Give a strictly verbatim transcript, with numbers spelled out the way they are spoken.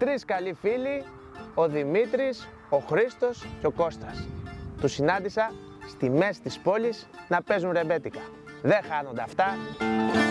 τρεις καλοί φίλοι, ο Δημήτρης, ο Χρήστος και ο Κώστας. Τους συνάντησα στη μέση της πόλης να παίζουν ρεμπέτικα. Δεν χάνονται αυτά.